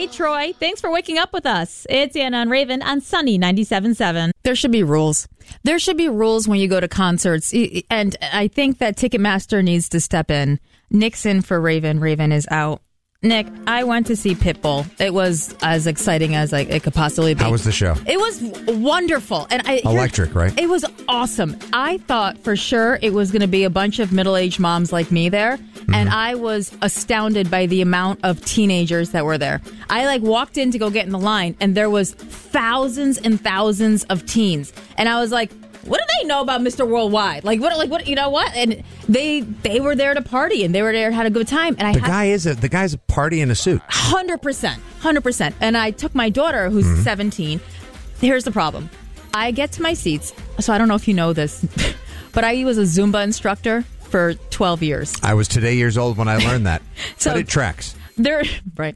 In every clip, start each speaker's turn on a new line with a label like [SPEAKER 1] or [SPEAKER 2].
[SPEAKER 1] Hey, Troy. Thanks for waking up with us. It's Anna and Raven on Sunny 97.7.
[SPEAKER 2] There should be rules. There should be rules when you go to concerts. And I think that Ticketmaster needs to step in. Nick's in for Raven. Raven is out. Nick, I went to see Pitbull. It was as exciting as it could possibly be.
[SPEAKER 3] How was the show?
[SPEAKER 2] It was wonderful. And
[SPEAKER 3] Electric, right?
[SPEAKER 2] It was awesome. I thought for sure it was going to be a bunch of middle-aged moms like me there. Mm-hmm. And I was astounded by the amount of teenagers that were there. I walked in to go get in the line, and there was thousands and thousands of teens. And I was like, what do they know about Mr. Worldwide? What? You know what? And they were there to party, and they were there to have a good time. And
[SPEAKER 3] the guy's a party in a suit.
[SPEAKER 2] 100%. And I took my daughter, who's 17. Here's the problem: I get to my seats. So I don't know if you know this, but I was a Zumba instructor for 12 years.
[SPEAKER 3] I was today years old when I learned that.
[SPEAKER 2] So
[SPEAKER 3] but it tracks.
[SPEAKER 2] There's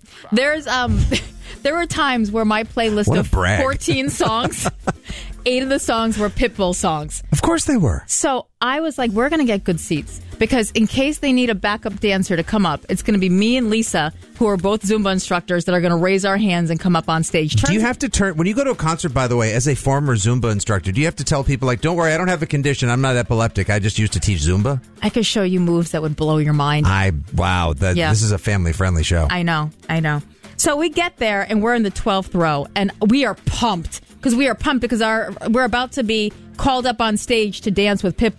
[SPEAKER 2] there were times where my playlist of 14 songs. 8 of the songs were Pitbull songs.
[SPEAKER 3] Of course they were.
[SPEAKER 2] So I was like, we're going to get good seats. Because in case they need a backup dancer to come up, it's going to be me and Lisa, who are both Zumba instructors, that are going to raise our hands and come up on stage.
[SPEAKER 3] Do you have to turn... When you go to a concert, by the way, as a former Zumba instructor, do you have to tell people, don't worry, I don't have a condition. I'm not epileptic. I just used to teach Zumba?
[SPEAKER 2] I could show you moves that would blow your mind.
[SPEAKER 3] This is a family-friendly show.
[SPEAKER 2] I know. So we get there, and we're in the 12th row, and we are pumped. Because we're about to be called up on stage to dance with Pitbull.